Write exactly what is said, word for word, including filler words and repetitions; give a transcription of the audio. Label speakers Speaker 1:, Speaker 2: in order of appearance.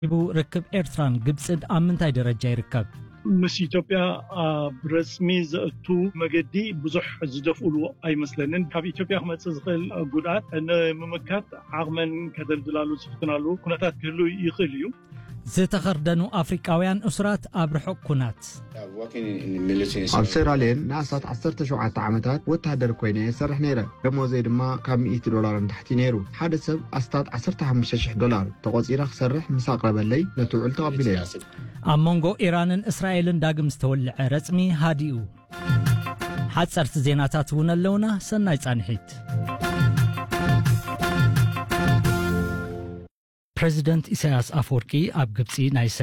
Speaker 1: ይቡ ركب ኤርትራን ግብጽን አምንታይ ደረጃ ይርከብ
Speaker 2: مس ኢትዮጵያ برسمي ዘእቱ መገዲ ብዙሕ ዝደፍኡሉ አይመስለንን ካብ ኢትዮጵያ መጽ ዝኽል ጉዳት እነ መመካት ዓቅመን ከደልድላሉ ዝፍትናሉ ኩነታት ክህሉ ይኽእል እዩ
Speaker 1: ዝተኸርደኑ አፍሪካውያን እስራት አብርሑ ኩናት
Speaker 3: አብሰራሌን ናሳት عشرة وسبعة ዓመታት ወታደር ኮይነ የሰርሕ ነይረ ደሞዘይ ድማ ካብ مئة ዶላር ታሕቲ ነይሩ ሓደ ሰብ አስታት عشرة وخمسة آلاف ዶላር ተቆፂራ ክሰርሕ ምሳቅረበለይ ነትውዕል ተቀቢለይ
Speaker 1: አሞንጎ ኢራንን እስራኤልን ዳግም ዝተወልዐ ረጽሚ ሃዲኡ ሓጸርቲ ዜናታት ውነለውና ሰናይ ጻንሒት President Isaias Afwerki ab Gibsi ናይ